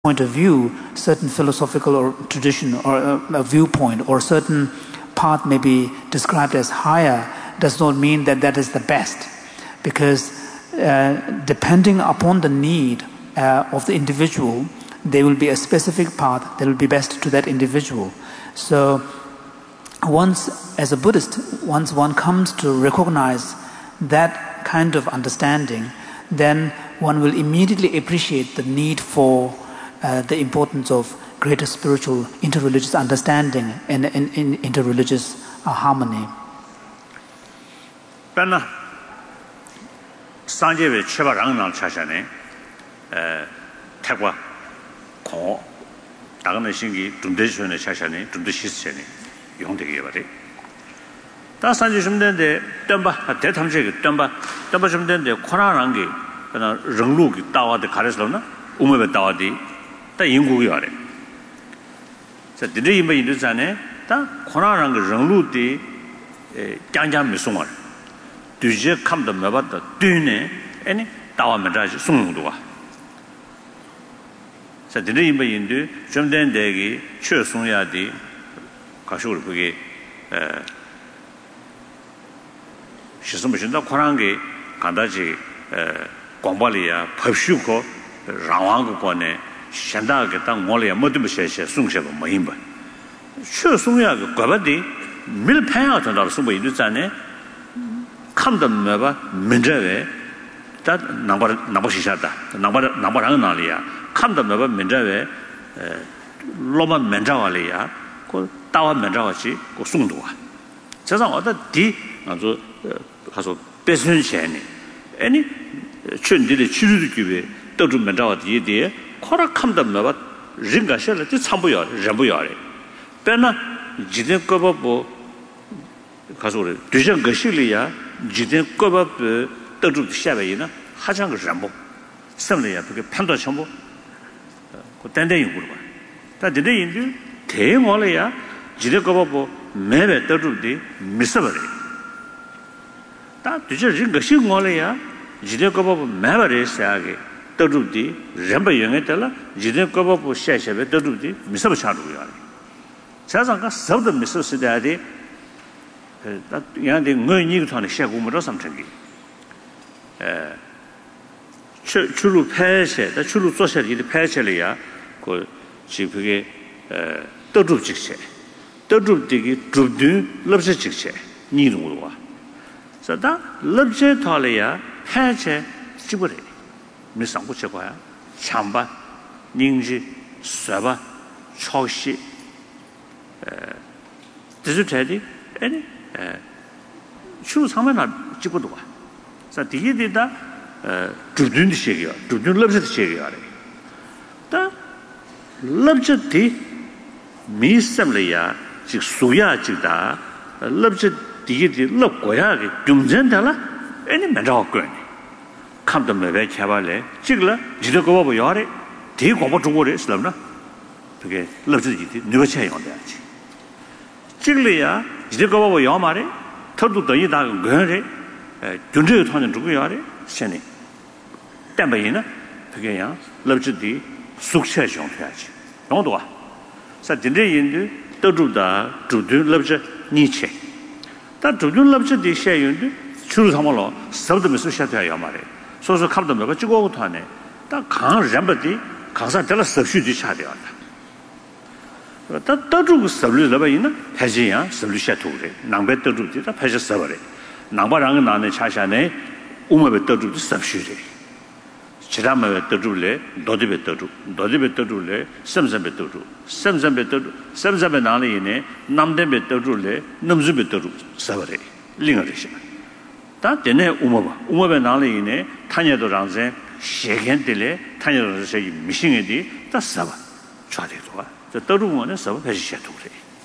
point of view, certain philosophical or tradition or a viewpoint or certain path may be described as higher, does not mean that that is the best. Because depending upon the need of the individual, there will be a specific path that will be best to that individual. So once, as a Buddhist, once one comes to recognize that kind of understanding, then one will immediately appreciate the need for the importance of greater spiritual interreligious understanding and interreligious harmony. Penna Sanjay Chevarang Chashane Tagwa Ko Dagana Shingi, Dundishun Chashane, Dundishishane, Yongdegavare. That's Sanjay Shumden de Dumba, a Tetamjig, Dumba Shumden de Korangi, Runglu, Tawa de Karislona, Umebe Tawadi, the Yungu. So the day in the Zane, the Koranang Runglu de Janja Misumar. Do you come to Mabata Dune, any Tawa Madaj Sungdua? So the day in the Indu, Shumden Degi, Chur Sunyadi, Kashur Pugi. Shisumishina Korangi, Kandaji, Gombalia, Pashuko, Rawango, Shanda, Getang Molia, Motimusha, Sungsha, Mahimba. Sure, Sunya, Gabadi, Mil Payat and Suba Yuzane, come the Meva, Minjave, that Nabashishata, Nabaranalia, come the Meva, Minjave, Loma Menjavalia, called Tawa Menjavachi, or Sundua. Says other D. Haso Besson Shani. Any Chun did a Churuki, Dodu Medawati dear, Kora come the Mava, Ringa Shell, the Sambuya, Jambuyari. Penna Jiden Kobo Kasuri, Dujan Gashilia, Jiden Koba, Dodu Shavina, Hajang Rambo. Suddenly I took a Panda Chambo, Kotanda in Gurba. That the day in you, Temolia, Jiden Kobo, Mebe Dodu, Missouri. That the Ringashi Molia, Jidekobo Mavare Sagi, Tadudi, Ramba Yangetella, Jidekobo Shashabe, Tadudi, Missabashadu. Sazanga served the Mississippi that young Newton Shagum or something. Chulu Peshe, the Chulu Society, the Peshelia, called Chipige Tadu Chiche. Tadu Digi, Drudu, Lobster Chiche, Nidua. So that Lubje Talia, Hache, Chiburi, Miss Anguchagoya, Chamba, Ninji, Saba, Choshi, Desutedi, any choose how many Chibudua. So the year did that Judun Shigia, Judun loves the Shigiari. The Lubje tea, Miss Samlia, Suya Chida, Lubje. Look, Goyagi, Dumzendala, any Madog. Come to Meve Cavale, Chigla, Jidago Yori, take over to worry, Slavna. Okay, love to eat, never change on that. Chiglia, Jidago Yamari, Total the Yida Gurney, Junju Ton to Yari, Shenny. Tambaina, Pagaya, love to the succession catch. Don't do. Such a day in the Toduda, to do love Nietzsche. That to do love the share you choose Hamolo, serve the Mississippi Yamari. So the come to me, but you go to Hane. That can't remember the Kasa tell us the Shadi. But that do service Lavina, Pazia, Solution to it. Nambet to do the Pazia Savare. Nambarang Nane Chashane, Umabet to do the substitute. Chirama to do, Dodibet to do, Dodibet to do, Samzabet to do, Samzabet to do, Samzabanani, Namdebet to do, Namzubet to do, Savare, Lingerish. That the name Umabanali, Tanya Doranze, Shaken Dele, Tanya Doranze, Mishingedi, that's Sava. Chaditoa, the third one is Sava Peshaturi.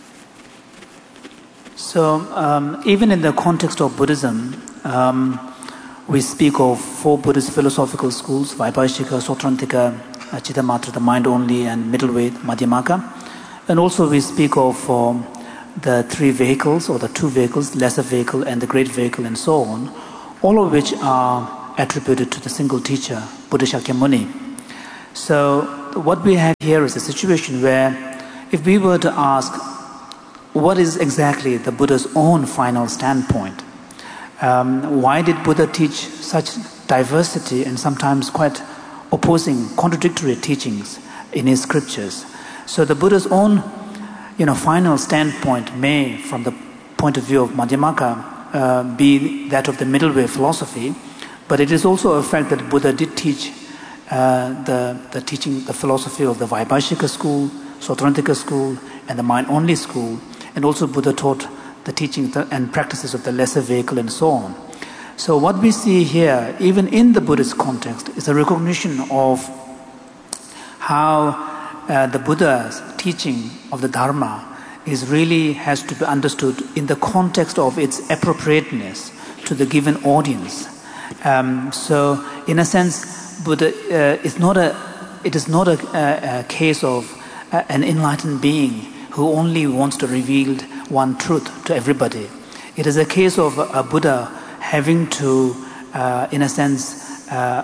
So, even in the context of Buddhism, we speak of four Buddhist philosophical schools: Vaibhashika, Sautrantika, Chittamatra, the mind only, and middleweight, Madhyamaka. And also we speak of the three vehicles, or the two vehicles, lesser vehicle and the great vehicle, and so on, all of which are attributed to the single teacher, Buddha Shakyamuni. So what we have here is a situation where if we were to ask what is exactly the Buddha's own final standpoint, why did Buddha teach such diversity and sometimes quite opposing, contradictory teachings in his scriptures? So the Buddha's own final standpoint may, from the point of view of Madhyamaka, be that of the middle way philosophy, but it is also a fact that Buddha did teach the philosophy of the Vaibhashika school, Sautrantika school, and the mind-only school, and also Buddha taught the teaching and practices of the lesser vehicle and so on. So what we see here, even in the Buddhist context, is a recognition of how the Buddha's teaching of the Dharma has to be understood in the context of its appropriateness to the given audience. So in a sense, Buddha it is not a case of an enlightened being who only wants to reveal one truth to everybody. It is a case of a Buddha having to, in a sense,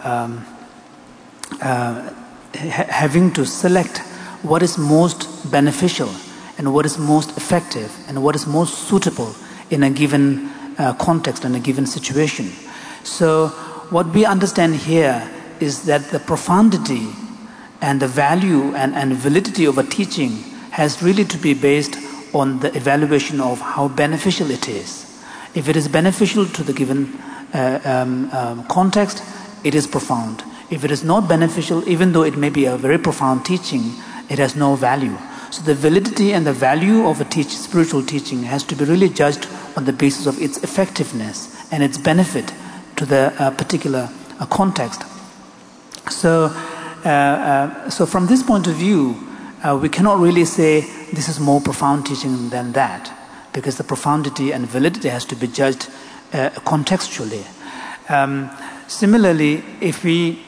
having to select what is most beneficial and what is most effective and what is most suitable in a given context and a given situation. So what we understand here is that the profundity and the value and validity of a teaching has really to be based on the evaluation of how beneficial it is. If it is beneficial to the given context, it is profound. If it is not beneficial, even though it may be a very profound teaching, it has no value. So the validity and the value of a spiritual teaching has to be really judged on the basis of its effectiveness and its benefit to the particular context. So from this point of view, we cannot really say this is more profound teaching than that, because the profundity and validity has to be judged contextually. Similarly, if we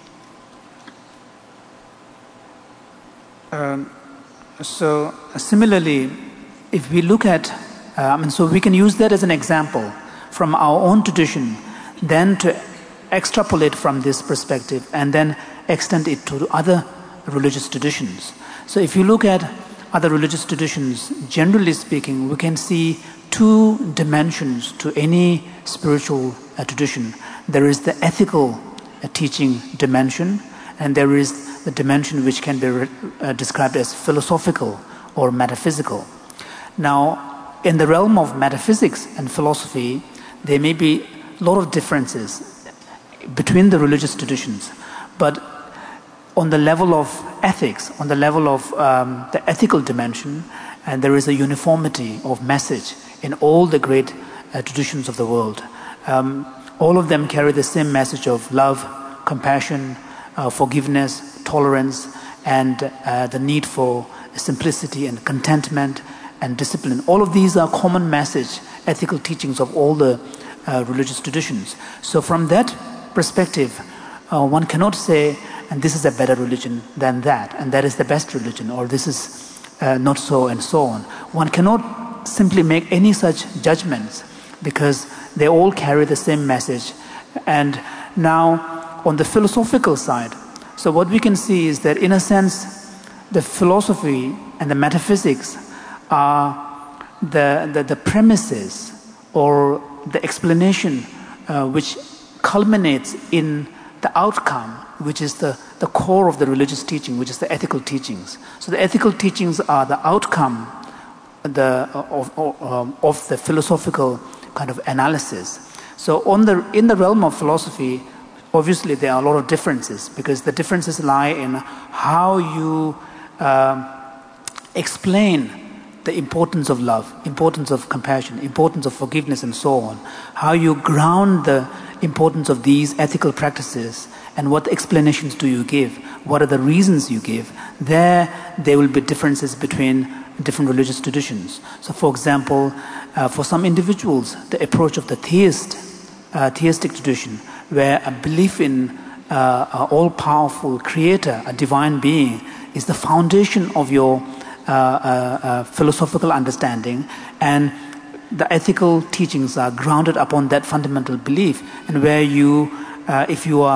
look at, so we can use that as an example from our own tradition, then to extrapolate from this perspective and then extend it to other religious traditions. So if you look at other religious traditions, generally speaking, we can see two dimensions to any spiritual tradition. There is the ethical teaching dimension, and there is the dimension which can be described as philosophical or metaphysical. Now, in the realm of metaphysics and philosophy, there may be a lot of differences between the religious traditions, but on the level of ethics, on the level of the ethical dimension, and there is a uniformity of message in all the great traditions of the world. All of them carry the same message of love, compassion, forgiveness, tolerance, and the need for simplicity and contentment and discipline. All of these are common message, ethical teachings of all the religious traditions. So from that perspective, one cannot say, and this is a better religion than that, and that is the best religion, or this is not so, and so on. One cannot simply make any such judgments because they all carry the same message. And now, on the philosophical side, so what we can see is that in a sense, the philosophy and the metaphysics are the premises or the explanation which culminates in the outcome, which is the core of the religious teaching, which is the ethical teachings. So the ethical teachings are the outcome of the philosophical kind of analysis. So in the realm of philosophy, obviously there are a lot of differences, because the differences lie in how you explain the importance of love, importance of compassion, importance of forgiveness, and so on. How you ground the importance of these ethical practices, and what explanations do you give? What are the reasons you give? There will be differences between different religious traditions. So, for example, for some individuals, the approach of the theistic tradition, where a belief in an all-powerful creator, a divine being, is the foundation of your philosophical understanding, and the ethical teachings are grounded upon that fundamental belief, and where you, if you are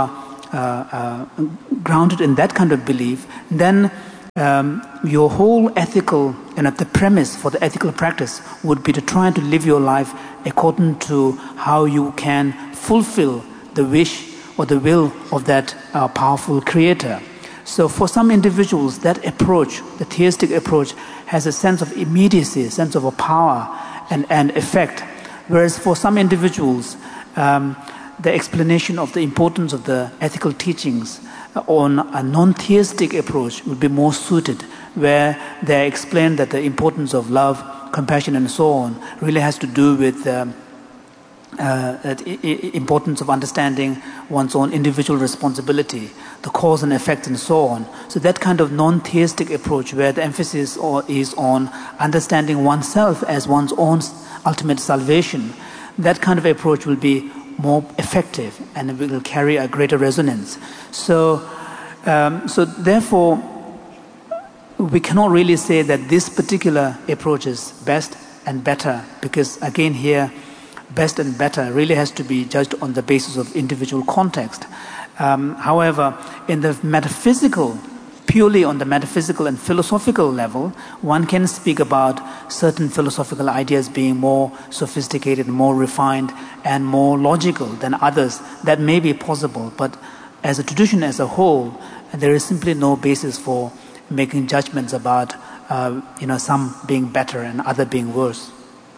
grounded in that kind of belief, then your whole ethical and the premise for the ethical practice would be to try to live your life according to how you can fulfill the wish or the will of that powerful creator. So for some individuals, that approach, the theistic approach, has a sense of immediacy, a sense of a power and effect. Whereas for some individuals, the explanation of the importance of the ethical teachings on a non-theistic approach would be more suited, where they explain that the importance of love, compassion, and so on really has to do with the importance of understanding one's own individual responsibility, the cause and effect, and so on. So that kind of non-theistic approach, where the emphasis is on understanding oneself as one's own ultimate salvation, that kind of approach will be more effective and will carry a greater resonance. So therefore, we cannot really say that this particular approach is best and better, because again here, best and better really has to be judged on the basis of individual context. However, in the metaphysical, purely on the metaphysical and philosophical level, one can speak about certain philosophical ideas being more sophisticated, more refined, and more logical than others. That may be possible, but as a tradition as a whole, there is simply no basis for making judgments about some being better and other being worse.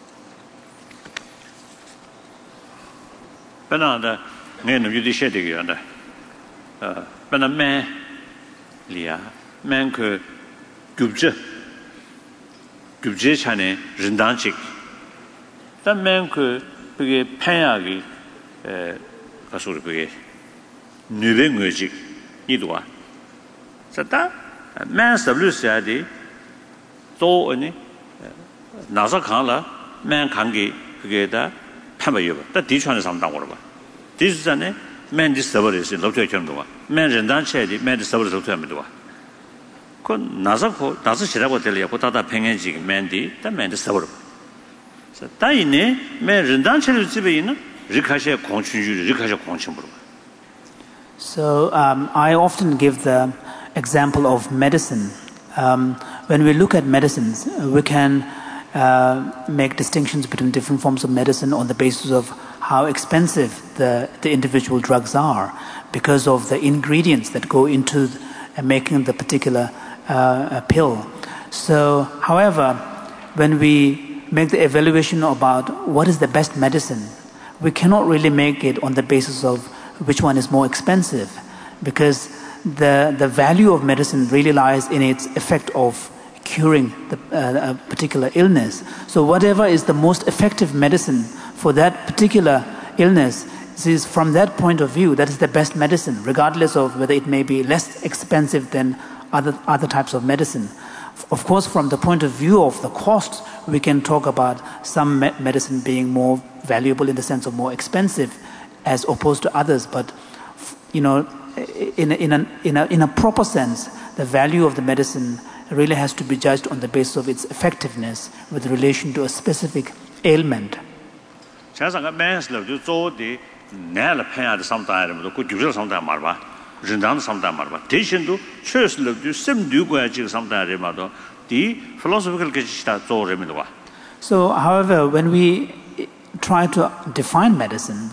Lia man ke gyubje chane rindanchik ta man ke pege phaya gi kasur pege nube ngojik idwa sata man sablu sadi to ani nasa khala man khangi pege da phamayo ta di chane samdang wor ba di sane man dis sabar is lobje chomdo man rendan chedi man dis sabar lobje amdo kon nasa ko nasa shirago telya ko tada pengenji man di ta man dis sabar so ta ine man rendan chedi jibe ina rikashe kongchunju rikashe kongchunbro. So I often give the example of medicine. When we look at medicines, we can make distinctions between different forms of medicine on the basis of how expensive the individual drugs are, because of the ingredients that go into making the particular pill. So, however, when we make the evaluation about what is the best medicine, we cannot really make it on the basis of which one is more expensive, because the value of medicine really lies in its effect of curing a particular illness. So whatever is the most effective medicine for that particular illness is, from that point of view, that is the best medicine, regardless of whether it may be less expensive than other types of medicine. Of course, from the point of view of the cost, we can talk about some medicine being more valuable in the sense of more expensive as opposed to others. But in a proper sense, the value of the medicine really has to be judged on the basis of its effectiveness with relation to a specific ailment. So however, when we try to define medicine,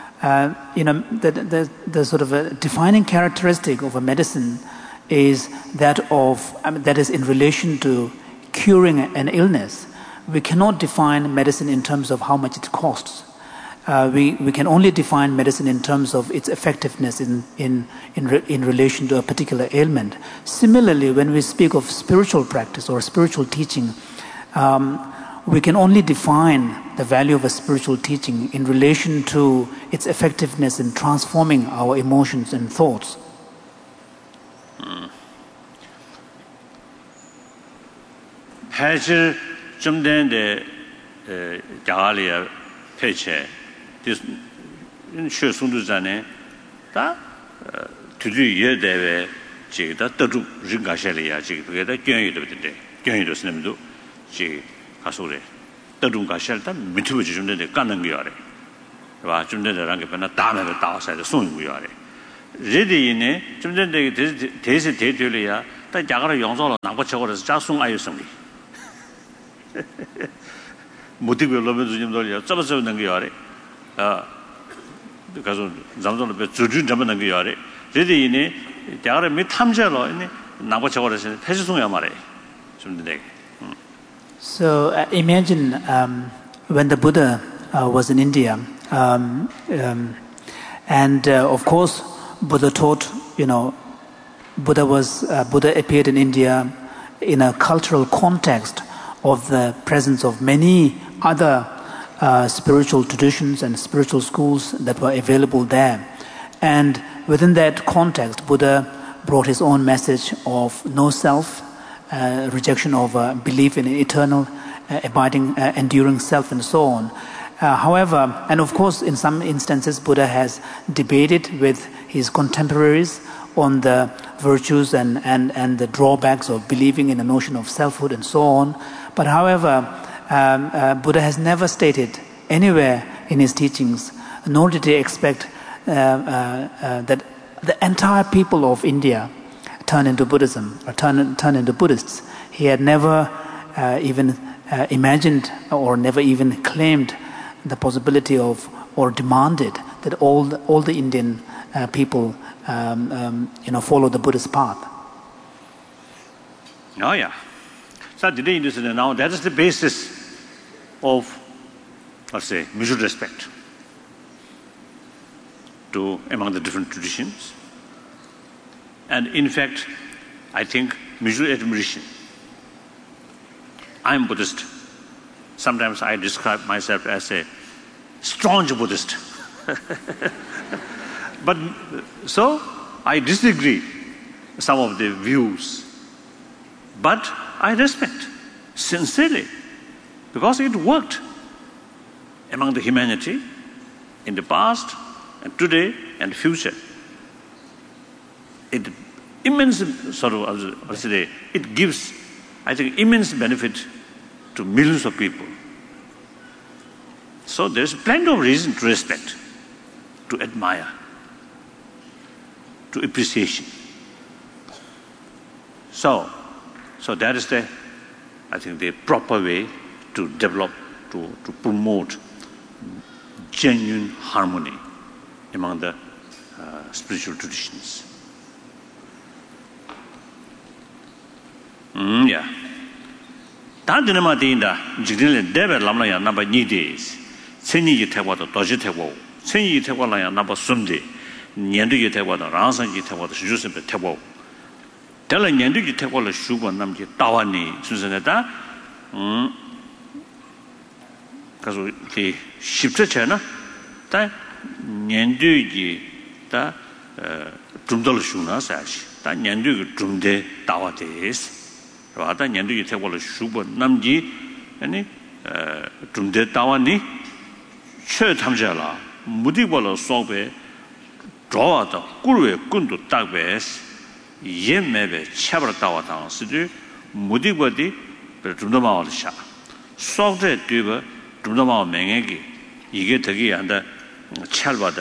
the sort of a defining characteristic of a medicine is that is in relation to curing an illness. We cannot define medicine in terms of how much it costs. We can only define medicine in terms of its effectiveness in relation to a particular ailment. Similarly, when we speak of spiritual practice or spiritual teaching, we can only define the value of a spiritual teaching in relation to its effectiveness in transforming our emotions and thoughts. Hajer jumden jagalia peche this shu sundu zane ta tuju ye deve ji da tadu ringa shele ya ji ge da gyen yu de gyen yu snem du ji kasure tadu ga shel ta mitu ji jumden de kan nang yo re ba jumden de rang ge na da me da sa de sun yu yo re 레디네 좀 전에 대세 대들이야. 다 자가로 용서로 남고 저거라서 자송 아유성이. 모티브 로면서 좀 돌려. 잡아서 넣는 게 아래. 가서 잠들어 배 주준 잡는 게 아래. 레디네 자가로 몇 탐자로 있네. 남고 저거라서 해주송이야 말해. 좀 되게. So imagine when the Buddha was in India, and of course Buddha taught, Buddha appeared in India in a cultural context of the presence of many other spiritual traditions and spiritual schools that were available there. And within that context, Buddha brought his own message of no self, rejection of belief in an eternal, abiding, enduring self, and so on. However, and of course, in some instances, Buddha has debated with his contemporaries on the virtues and the drawbacks of believing in the notion of selfhood and so on. But however, Buddha has never stated anywhere in his teachings, nor did he expect that the entire people of India turn into Buddhism or turn into Buddhists. He had never even imagined or never even claimed the possibility of or demanded that all the Indian people follow the Buddhist path. Oh yeah. So today now that is the basis of, let's say, mutual respect among the different traditions. And in fact, I think mutual admiration. I'm Buddhist. Sometimes I describe myself as a staunch Buddhist. But so I disagree some of the views. But I respect sincerely because it worked among the humanity in the past and today and future. It immense it gives, I think, immense benefit to millions of people. So there's plenty of reason to respect, to admire, to appreciation. So that is I think the proper way to develop, to promote genuine harmony among the spiritual traditions. Yeah. Tandinama dinda jigdile debe lamlaya number 2 days. Seni yitewa to dojitewo. Seni yitewa la number Sunday. Nyendu yitewa to ransan yitewa to jusembe tewo. Tela nyendu yitewa la shugo namji tawani susaneta. Kaso ki shipte chena ta nyendu yi ta tumdal shuna sashi. Ta nyendu tumde tawates. Rada nyendu yitewa la shugo namji ani tumde tawani che tamjala mudibola sobe drawa kurwe kundu takbes yemebe chabra tawata sidu mudibodi tumdama walsha sobe tuba tumdama mengegi 이게 되게 한다 찰바다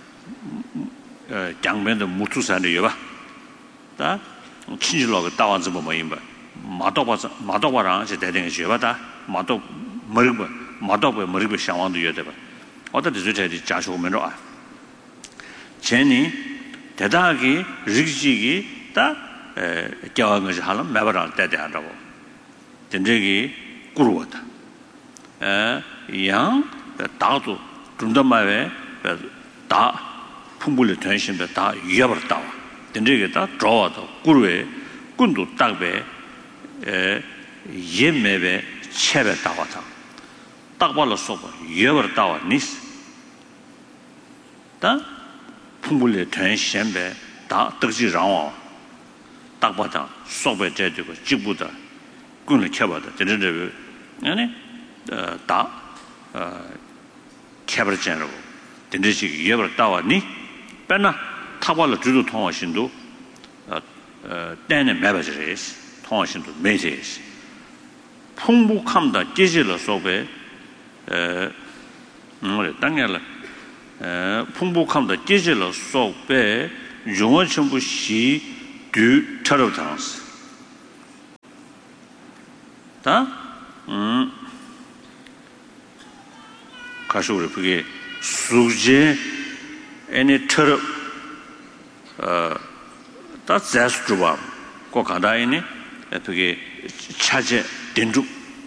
장면도 무투산에 여봐 다 친절하고 따와서 뭐 임바 마도바랑 이제 대등해 줘봐다 마도 머리고 상황도 여대봐 어떻게 저기 자쇼면로 아 제니 대다기 릭지기 다 겨왕을 하는 매버랑 때대하라고 된적이 꾸르었다 양 다도 좀더마에 다 풍불의 전신에 다 이어버렸다 된적이 다 drawa도 꾸르에 군도 딱배 예매배 체배 따와다 딱 발라서 이어버렸다 니스 다 풍불의 전신에 다 득지랑와 딱 봐다 소배 제대로 직부다 군을 켜봐다 된적이 아니 다 캐버전으로 된듯이 이해를 따왔니? 빼나 타발로 주도 통화신도 때내 매버지레스 통화신도 매제스 풍부함다 계절로 속에 뭐래 당연히 풍부함다 계절로 속에 용어 전부 시 두 처럽당스 다 가시오를 그게 수제 애니 처럽 다 자스트바 고 가다이니 그게 차제 된죽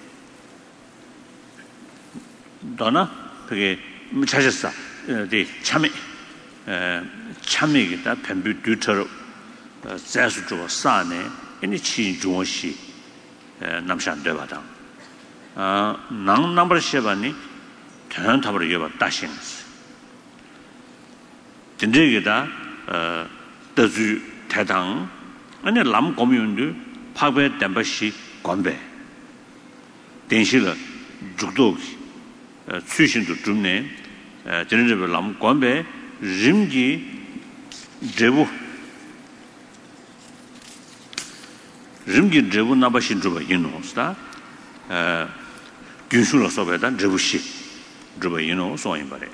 너나 그게 찾았어. 네, 참이 참이기다 뱀비 뒤처럼 자수 줘 싸네. 이니 친중시 남산 되바다. 낭 넘버 셔바니 전원 답을 여봐 다신. 진짜이다 더주 대당 아니 람 고민도 파베 담바시 건배. denshila jukdo tsuishindu jumne jenrebe lam kwambe rimgi drebu nabashin juba yino sta gyunshula sobeda drebu shi juba yino so imbare.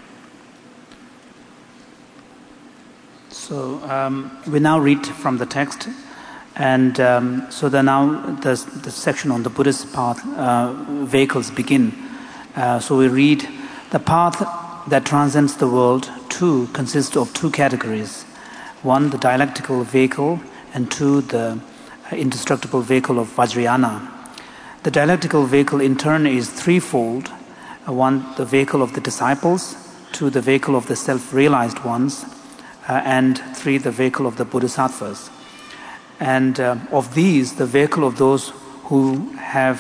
So we now read from the text, and so now the section on the Buddhist path vehicles begin. So we read, the path that transcends the world, two, consists of two categories. One, the dialectical vehicle, and two, the indestructible vehicle of Vajrayana. The dialectical vehicle in turn is threefold. One, the vehicle of the disciples, two, the vehicle of the self-realized ones, and three, the vehicle of the bodhisattvas. And of these, the vehicle of those who have,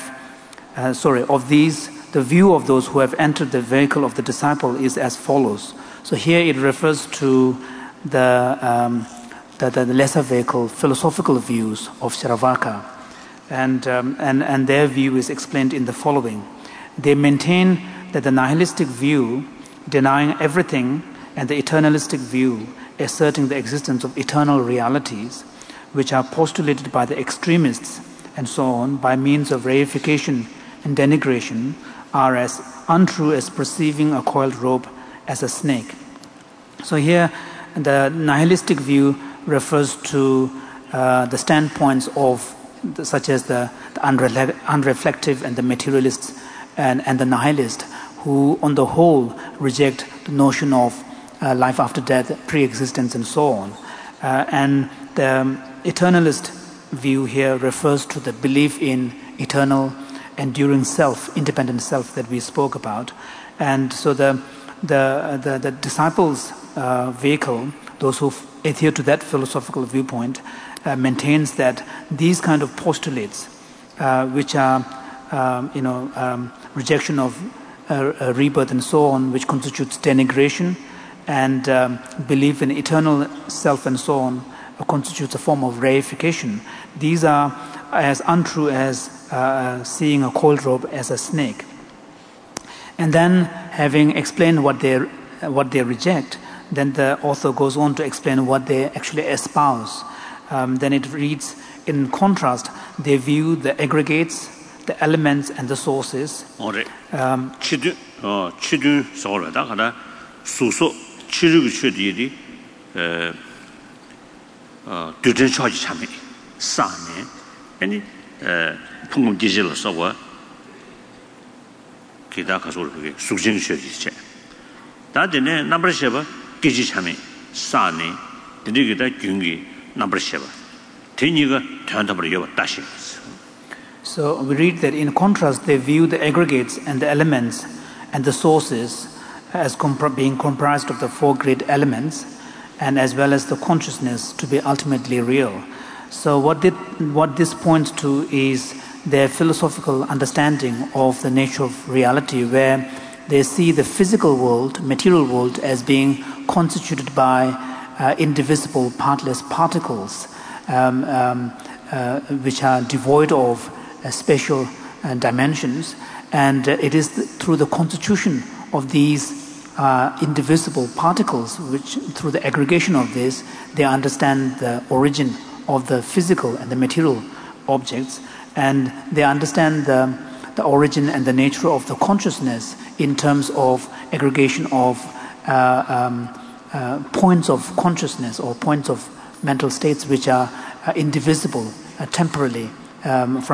the view of those who have entered the vehicle of the disciple is as follows. So here it refers to the lesser vehicle, philosophical views of Saravaka. And their view is explained in the following. They maintain that the nihilistic view, denying everything, and the eternalistic view, asserting the existence of eternal realities, which are postulated by the extremists and so on, by means of reification and denigration, are as untrue as perceiving a coiled rope as a snake. So here, the nihilistic view refers to the standpoints of such as the unreflective and the materialists and the nihilist, who on the whole reject the notion of life after death, pre-existence, and so on. And the eternalist view here refers to the belief in eternal, enduring self, independent self that we spoke about. And so the disciples' vehicle, those who adhere to that philosophical viewpoint, maintains that these kind of postulates, which are rejection of rebirth and so on, which constitutes denigration, and belief in eternal self and so on, constitutes a form of reification. These are as untrue as seeing a coiled rope as a snake. And then, having explained what they reject, then the author goes on to explain what they actually espouse. Then it reads, in contrast, they view the aggregates, the elements, and the sources. 치르고 쳐디디 두전 처지 참이 싸네 아니 풍금 기질로 써고 기다 가서 그게 숙진 쳐지체 다데네 넘버 셔바 기지 참이 싸네 드리기다 경기 넘버 셔바 대니가 전답을 여 다시. So we read that in contrast they view the aggregates and the elements and the sources as being comprised of the four great elements, and as well as the consciousness to be ultimately real. So what this points to is their philosophical understanding of the nature of reality, where they see the physical world, material world, as being constituted by indivisible, partless particles, which are devoid of spatial dimensions, and it is through the constitution of these indivisible particles, which through the aggregation of this, they understand the origin of the physical and the material objects, and they understand the origin and the nature of the consciousness in terms of aggregation of points of consciousness or points of mental states which are indivisible temporarily from